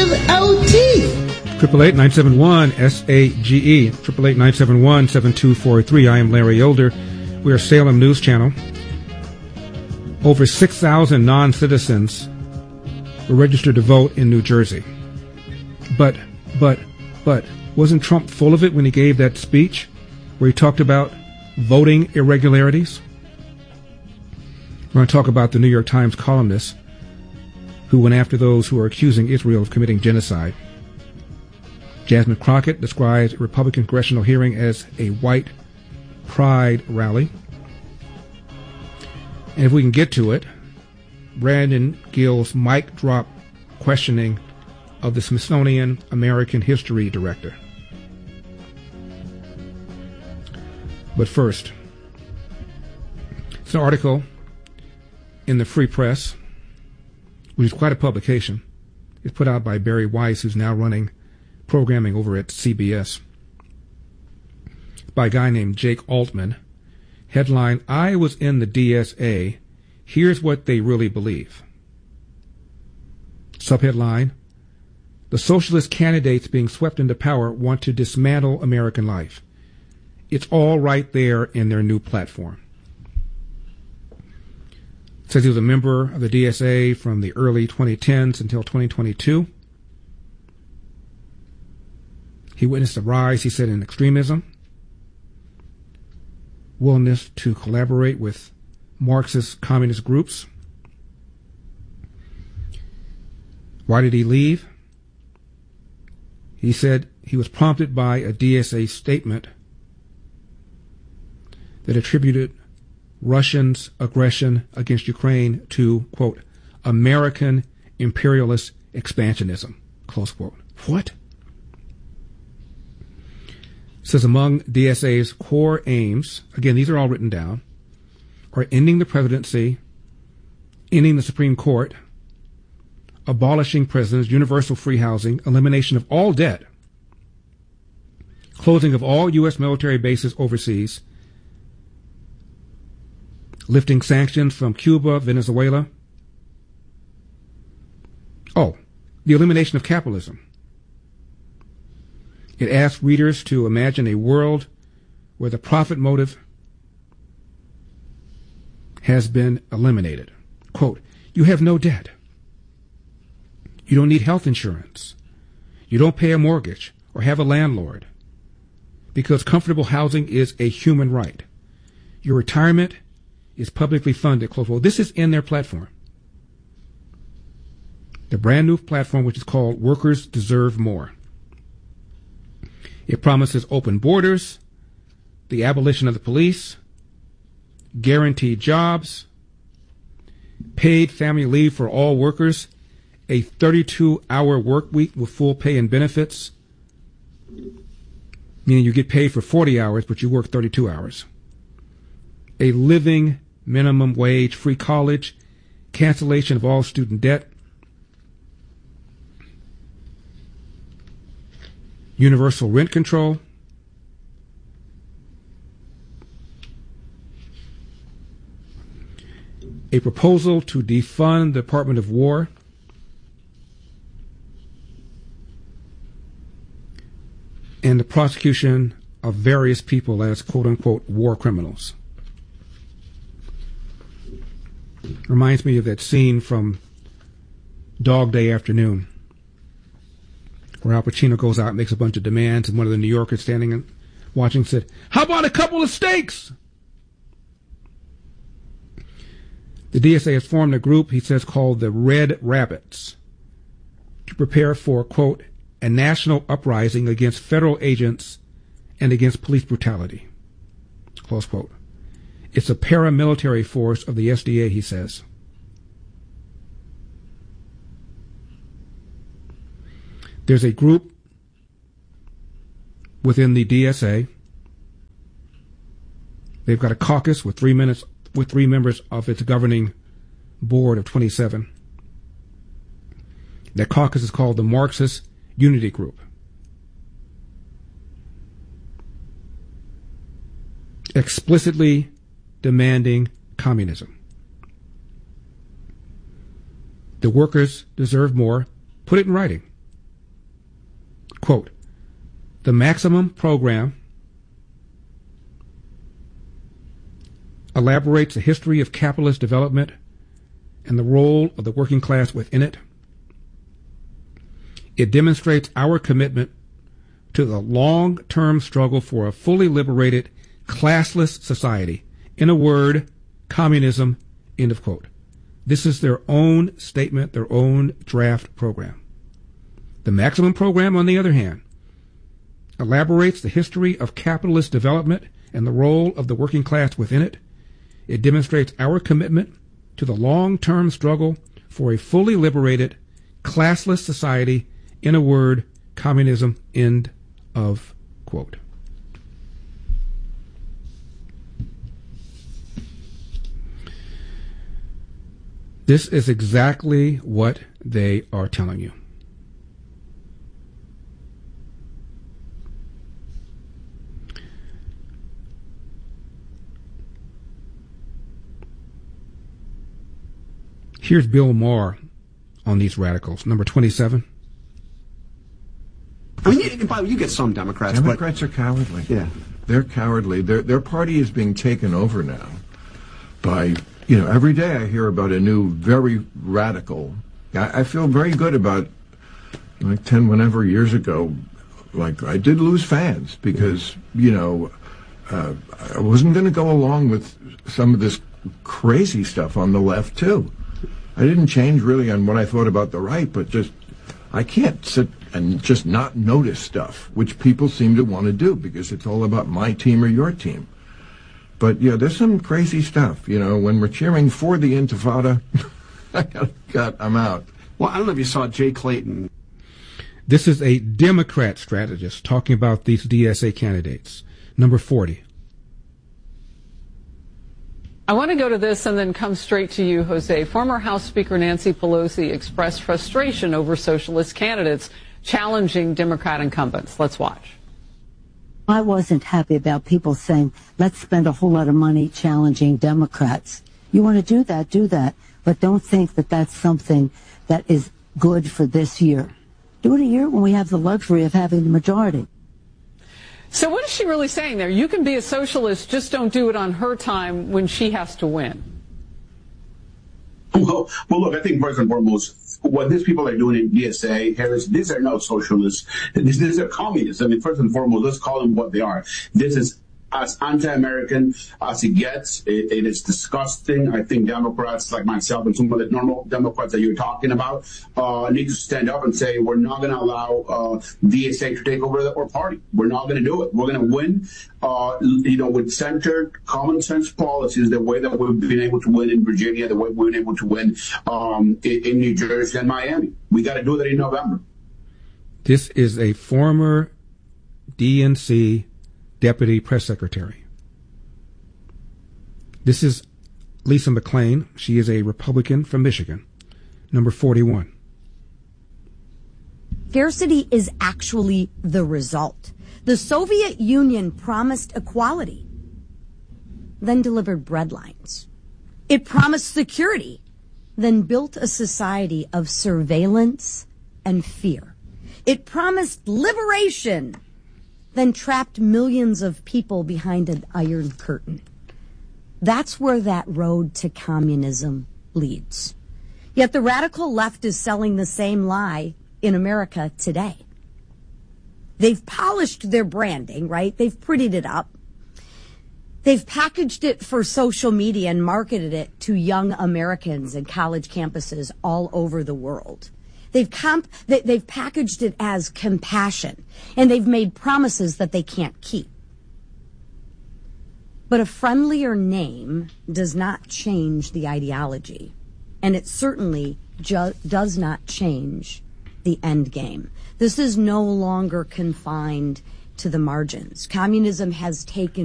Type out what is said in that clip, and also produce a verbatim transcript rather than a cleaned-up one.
live L T. Triple eight nine seven one S A G E. Triple eight nine seven one seven two four three. I am Larry Elder. We are Salem News Channel. Over six thousand non-citizens were registered to vote in New Jersey. But, but, but, wasn't Trump full of it when he gave that speech where he talked about voting irregularities? We're going to talk about the New York Times columnist who went after those who are accusing Israel of committing genocide. Jasmine Crockett describes a Republican congressional hearing as a white pride rally. And if we can get to it, Brandon Gill's mic drop questioning of the Smithsonian American History Director. But first, it's an article in the Free Press, which is quite a publication. It's put out by Barry Weiss, who's now running programming over at C B S. It's by a guy named Jake Altman. Headline, I was in the D S A. Here's what they really believe. Subheadline, the socialist candidates being swept into power want to dismantle American life. It's all right there in their new platform. It says he was a member of the D S A from the early twenty tens until twenty twenty-two. He witnessed a rise, he said, in extremism, willingness to collaborate with Marxist communist groups. Why did he leave? He said he was prompted by a D S A statement that attributed Russians' aggression against Ukraine to, quote, American imperialist expansionism, close quote. What? It says among D S A's core aims, again, these are all written down, are ending the presidency, ending the Supreme Court, abolishing prisons, universal free housing, elimination of all debt, closing of all U S military bases overseas, lifting sanctions from Cuba, Venezuela. Oh, the elimination of capitalism. It asks readers to imagine a world where the profit motive has been eliminated. Quote, you have no debt. You don't need health insurance. You don't pay a mortgage or have a landlord because comfortable housing is a human right. Your retirement is publicly funded, close quote. This is in their platform. The brand new platform, which is called Workers Deserve More. It promises open borders, the abolition of the police, guaranteed jobs, paid family leave for all workers, a thirty-two hour work week with full pay and benefits, meaning you get paid for forty hours, but you work thirty-two hours, a living minimum wage, free college, cancellation of all student debt, universal rent control, a proposal to defund the Department of War, and the prosecution of various people as quote-unquote war criminals. Reminds me of that scene from Dog Day Afternoon, where Al Pacino goes out and makes a bunch of demands, and one of the New Yorkers standing and watching said, how about a couple of steaks? The D S A has formed a group, he says, called the Red Rabbits to prepare for, quote, a national uprising against federal agents and against police brutality, close quote. It's a paramilitary force of the S D A, he says. There's a group within the D S A. They've got a caucus with three minutes with three members of its governing board of twenty-seven. That caucus is called the Marxist Unity Group. Explicitly demanding communism. The workers deserve more. Put it in writing. Quote, the Maximum Program elaborates the history of capitalist development and the role of the working class within it. It demonstrates our commitment to the long-term struggle for a fully liberated, classless society. In a word, communism, end of quote. This is their own statement, their own draft program. The Maximum Program, on the other hand, elaborates the history of capitalist development and the role of the working class within it. It demonstrates our commitment to the long-term struggle for a fully liberated, classless society. In a word, communism, end of quote. This is exactly what they are telling you. Here's Bill Maher on these radicals. Number twenty-seven. I mean, you, by the way, you get some Democrats. Democrats but, are cowardly. Yeah. They're cowardly. Their their party is being taken over now by, you know, every day I hear about a new, very radical. I, I feel very good about, like ten, whenever years ago, like I did lose fans because, you know, uh, I wasn't going to go along with some of this crazy stuff on the left, too. I didn't change really on what I thought about the right, but just, I can't sit and just not notice stuff, which people seem to want to do because it's all about my team or your team. But, yeah, there's some crazy stuff. You know, when we're cheering for the Intifada, I got, got, I'm out. Well, I don't know if you saw Jay Clayton. This is a Democrat strategist talking about these D S A candidates. Number forty. I want to go to this and then come straight to you, Jose. Former House Speaker Nancy Pelosi expressed frustration over socialist candidates challenging Democrat incumbents. Let's watch. I wasn't happy about people saying, let's spend a whole lot of money challenging Democrats. You want to do that, do that. But don't think that that's something that is good for this year. Do it a year when we have the luxury of having the majority. So what is she really saying there? You can be a socialist, just don't do it on her time when she has to win. Well, well, look, I think first and foremost, what these people are doing in D S A, Harris, these are not socialists. These, these are communists. I mean, first and foremost, let's call them what they are. This is as anti-American as it gets. It, it is disgusting. I think Democrats like myself and some of the normal Democrats that you're talking about uh, need to stand up and say, we're not going to allow uh, D S A to take over the, our party. We're not going to do it. We're going to win, uh, you know, with centered, common sense policies, the way that we've been able to win in Virginia, the way we've been able to win um, in, in New Jersey and Miami. We got to do that in November. This is a former D N C Deputy Press Secretary. This is Lisa McClain. She is a Republican from Michigan. Number forty-one. Scarcity is actually the result. The Soviet Union promised equality, then delivered breadlines. It promised security, then built a society of surveillance and fear. It promised liberation, then trapped millions of people behind an iron curtain. That's where that road to communism leads. Yet the radical left is selling the same lie in America today. They've polished their branding, right? They've prettied it up. They've packaged it for social media and marketed it to young Americans and college campuses all over the world. They've comp- they, they've packaged it as compassion, and they've made promises that they can't keep. But a friendlier name does not change the ideology, and it certainly ju- does not change the end game. This is no longer confined to the margins. Communism has taken